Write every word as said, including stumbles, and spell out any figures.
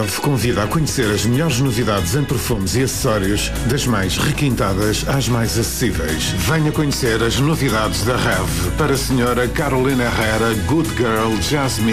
Rev convida a conhecer as melhores novidades em perfumes e acessórios, das mais requintadas às mais acessíveis. Venha conhecer as novidades da Rev para a senhora Carolina Herrera, Good Girl, Jasmine